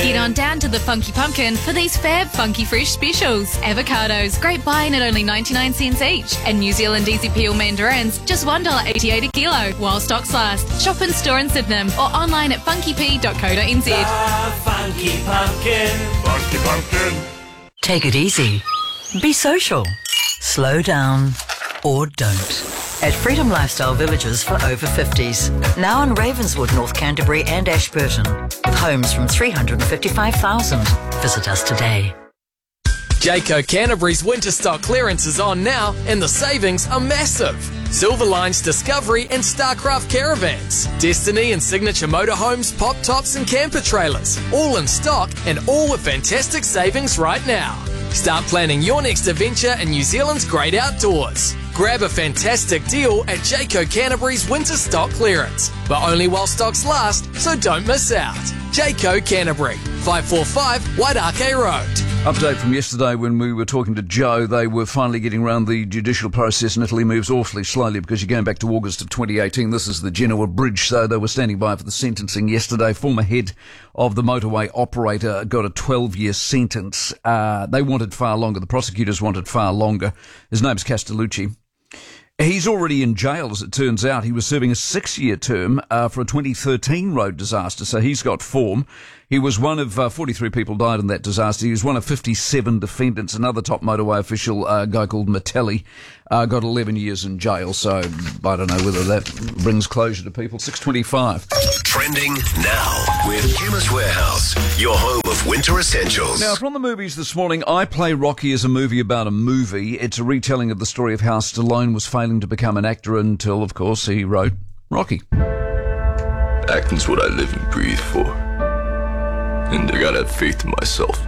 Get on down to the Funky Pumpkin for these fab Funky Fresh specials. Avocados, great buying at only 99 cents each. And New Zealand Easy Peel mandarins, just $1.88 a kilo, while stocks last. Shop in store in Sydenham or online at funkyp.co.nz. Funky Pumpkin. Funky Pumpkin. Take it easy. Be social. Slow down. Or don't. At Freedom Lifestyle Villages for over 50s. Now in Ravenswood, North Canterbury and Ashburton. With homes from $355,000. Visit us today. Jayco Canterbury's winter stock clearance is on now and the savings are massive. Silverline's Discovery and Starcraft caravans, Destiny and Signature motorhomes, pop tops and camper trailers. All in stock and all with fantastic savings right now. Start planning your next adventure in New Zealand's great outdoors. Grab a fantastic deal at Jayco Canterbury's winter stock clearance, but only while stocks last, so don't miss out. Jayco Canterbury, 545 Wairake Road. Update from yesterday when we were talking to Joe. They were finally getting around the judicial process in Italy. Moves awfully slowly because you're going back to August of 2018. This is the Genoa Bridge, so they were standing by for the sentencing yesterday. Former head of the motorway operator got a 12-year sentence. They wanted far longer. The prosecutors wanted far longer. His name's Castellucci. He's already in jail, as it turns out. He was serving a 6-year term for a 2013 road disaster, so he's got form. He was one of 43 people died in that disaster. He was one of 57 defendants. Another top motorway official, a guy called Metelli, got 11 years in jail. So I don't know whether that brings closure to people. 6:25. Trending now with Chemist Warehouse, your home of winter essentials. Now, from the movies this morning, I Play Rocky is a movie about a movie. It's a retelling of the story of how Stallone was failing to become an actor until, of course, he wrote Rocky. Acting's what I live and breathe for. And I gotta have faith in myself.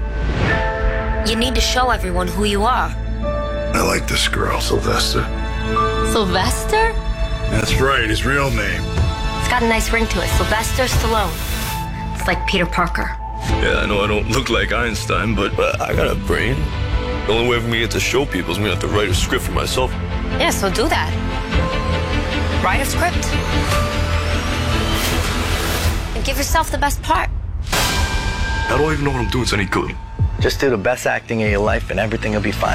You need to show everyone who you are. I like this girl, Sylvester. Sylvester? That's right, his real name. It's got a nice ring to it. Sylvester Stallone. It's like Peter Parker. Yeah, I know I don't look like Einstein, but I got a brain. The only way for me to get to show people is I'm gonna have to write a script for myself. Yeah, so do that. Write a script. And give yourself the best part. How do I even know what I'm doing is any good? Just do the best acting of your life and everything will be fine.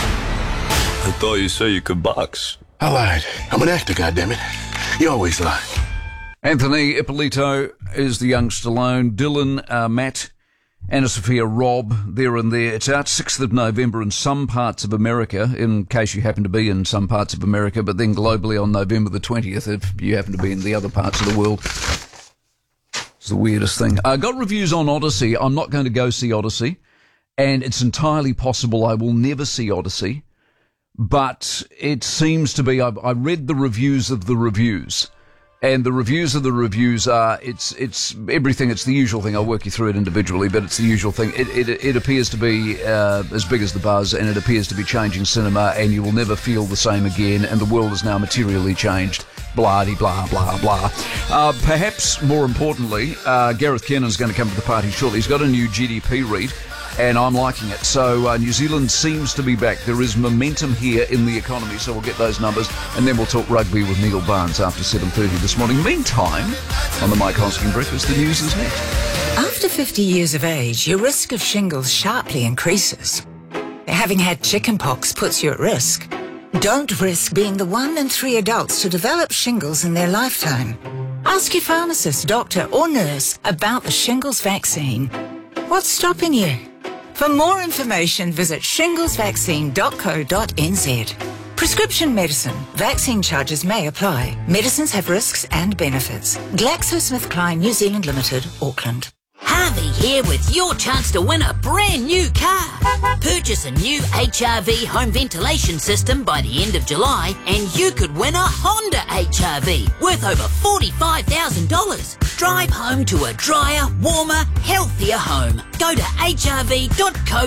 I thought you said you could box. I lied. I'm an actor, goddammit. You always lie. Anthony Ippolito is the young Stallone. Dylan, Matt, Anna Sophia Robb, there and there. It's out 6th of November in some parts of America, in case you happen to be in some parts of America, but then globally on November the 20th if you happen to be in the other parts of the world. It's the weirdest thing. I got reviews on Odyssey. I'm not going to go see Odyssey, and it's entirely possible I will never see Odyssey, but it seems to be, I read the reviews of the reviews, and the reviews of the reviews are, it's everything, it's the usual thing. I'll work you through it individually, but it's the usual thing. It appears to be as big as the buzz, and it appears to be changing cinema, and you will never feel the same again, and the world is now materially changed. Blah-de-blah, blah, blah. Perhaps more importantly, Gareth Kernan's going to come to the party shortly. He's got a new GDP read, and I'm liking it. So New Zealand seems to be back. There is momentum here in the economy, so we'll get those numbers, and then we'll talk rugby with Neil Barnes after 7:30 this morning. Meantime, on the Mike Hosking Breakfast, the news is next. After 50 years of age, your risk of shingles sharply increases. Having had chickenpox puts you at risk. Don't risk being the 1 in 3 adults to develop shingles in their lifetime. Ask your pharmacist, doctor or nurse about the shingles vaccine. What's stopping you? For more information, visit shinglesvaccine.co.nz. Prescription medicine. Vaccine charges may apply. Medicines have risks and benefits. GlaxoSmithKline New Zealand Limited, Auckland. Harvey here with your chance to win a brand new car. Purchase a new HRV home ventilation system by the end of July and you could win a Honda HRV worth over $45,000. Drive home to a drier, warmer, healthier home. Go to hrv.co.nz.